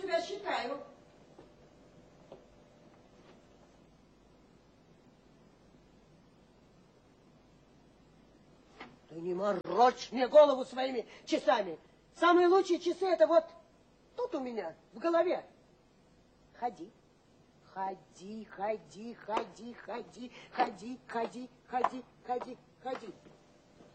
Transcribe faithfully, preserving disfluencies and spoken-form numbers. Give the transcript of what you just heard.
тебя считаю. Ты не морочь мне голову своими часами. Самые лучшие часы это вот тут у меня, в голове. Ходи, ходи, ходи, ходи, ходи, ходи, ходи, ходи, ходи, ходи.